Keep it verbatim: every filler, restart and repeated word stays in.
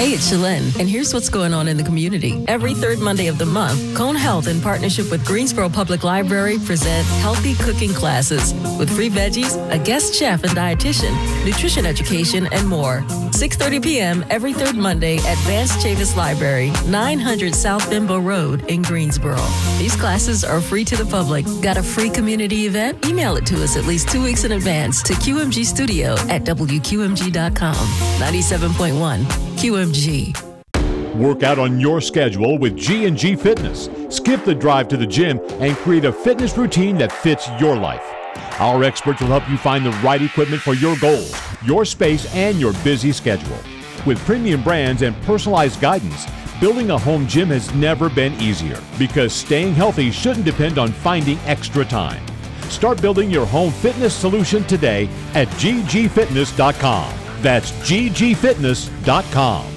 Hey, it's Shalyn, and here's what's going on in the community. Every third Monday of the month, Cone Health, in partnership with Greensboro Public Library, present healthy cooking classes with free veggies, a guest chef and dietitian, nutrition education, and more. six thirty p.m. every third Monday at Vance Chavis Library, nine hundred South Bimbo Road in Greensboro. These classes are free to the public. Got a free community event? Email it to us at least two weeks in advance to Q M G Studio at W Q M G dot com. ninety-seven point one Q M G. Work out on your schedule with G and G Fitness. Skip the drive to the gym and create a fitness routine that fits your life. Our experts will help you find the right equipment for your goals, your space, and your busy schedule. With premium brands and personalized guidance, building a home gym has never been easier because staying healthy shouldn't depend on finding extra time. Start building your home fitness solution today at G G fitness dot com. That's G G fitness dot com.